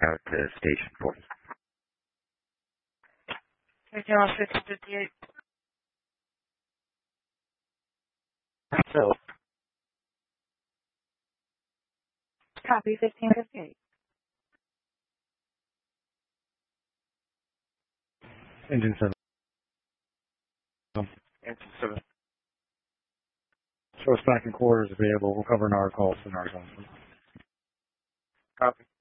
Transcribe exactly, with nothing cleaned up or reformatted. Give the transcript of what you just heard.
out to station four. Anything else, six fifty-eight? So, Copy, fifteen fifty-eight. Engine seven. engine seven. Show us back in quarters available. We'll cover an hour calls in our zone. Copy.